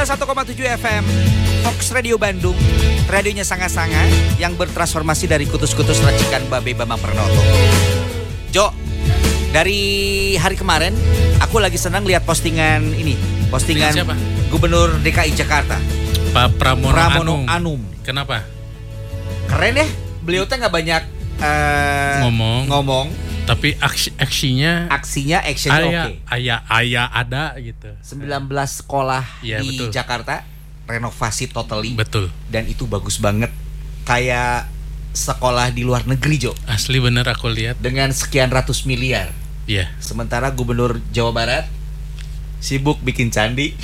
91,7 FM Fox Radio Bandung, radionya sangat-sangat yang bertransformasi dari kutus-kutus racikan Babe Bambang Pernoto. Jo, dari hari kemarin aku lagi senang lihat postingan siapa? Gubernur DKI Jakarta, Pak Pramono Anung. Kenapa? Keren ya, beliau teh nggak banyak ngomong, tapi aksinya actionnya oke. Ayah ada gitu. 19 sekolah ya, di betul. Jakarta renovasi totally. Betul. Dan itu bagus banget, kayak sekolah di luar negeri, Jo. Asli bener aku lihat. Dengan sekian ratus miliar. Iya. Sementara Gubernur Jawa Barat sibuk bikin candi.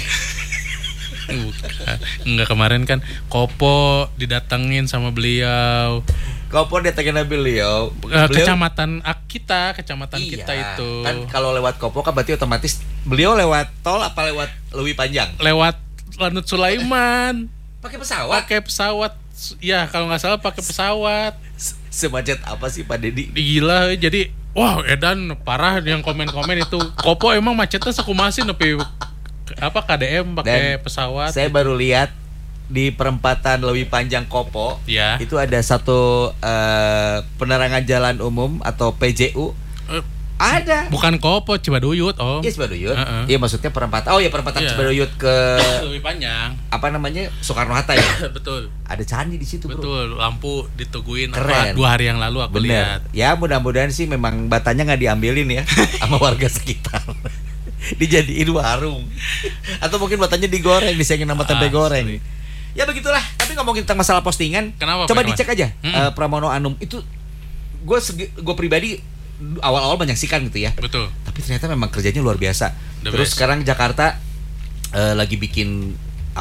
Enggak, kemarin kan Kopo didatengin sama beliau. Kopo datangin beliau. Kecamatan kita itu. Kan kalau lewat Kopo kan berarti otomatis beliau lewat tol apa lewat Leuwi Panjang? Lewat Lanut Sulaiman. Pakai pesawat. Ya, kalau nggak salah pakai pesawat. Semacet apa sih Pak Dedi? Gila, jadi wah edan parah yang komen-komen itu. Kopo emang macetnya sekumasin tapi KDM pakai pesawat. Saya baru lihat di perempatan Leuwi Panjang Kopo, ya. Itu ada satu penerangan jalan umum atau PJU. Ada. Bukan Kopo, Cibaduyut, Om. Iya, Cibaduyut. Iya, maksudnya perempatan. Oh iya, perempatan Cibaduyut ke Leuwi Panjang. Apa namanya? Soekarno Hatta ya? Betul. Ada candi di situ, Bro. Betul, lampu dituguin. Keren. 2 hari yang lalu aku lihat. Ya, mudah-mudahan sih memang batanya nggak diambilin ya sama warga sekitar. Dijadiin warung. Atau mungkin batanya digoreng, disengin sama tempe goreng. Ya begitulah. Tapi ngomongin tentang masalah postingan, kenapa, coba dicek aja Pramono Anung itu. Gue pribadi awal-awal menyaksikan gitu ya. Betul. Tapi ternyata memang kerjanya luar biasa. Terus sekarang Jakarta lagi bikin